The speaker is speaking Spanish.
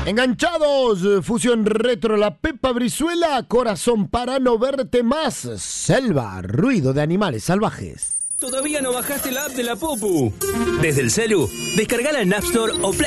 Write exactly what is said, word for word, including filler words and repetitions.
Enganchados, fusión retro, la Pepa Brizuela, corazón para no verte más, selva, ruido de animales salvajes. ¿Todavía no bajaste la app de la Popu? Desde el celu, descargala en App Store o Play